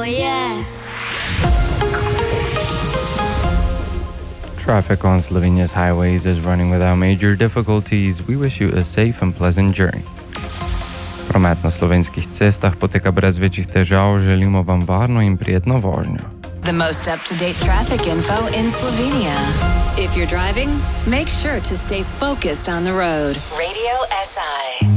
yeah. Traffic on Slovenia's highways is running without major difficulties. We wish you a safe and pleasant journey. Promet na slovenskih cestah poteka brez večjih težav, želimo vam varno in prijetno vožnjo. The most up-to-date traffic info in Slovenia. If you're driving, make sure to stay focused on the road. Radio SI.